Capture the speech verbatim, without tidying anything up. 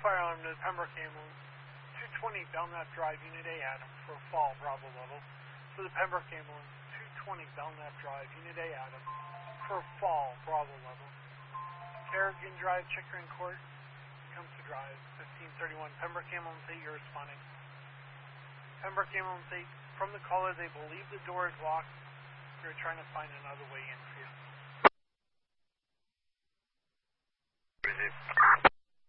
fire alarm to the Pembroke ambulance, two twenty Belknap Drive, Unit A, Adam, for a fall, Bravo level. For the Pembroke ambulance, two twenty Belknap Drive, Unit A, Adam, for a fall, Bravo level. Kerrigan Drive, Chickering Court, Tecumseh Drive, fifteen thirty-one. Pembroke ambulance eight, you're responding. Pembroke ambulance eight, from the caller, they believe the door is locked. They're trying to find another way in for you.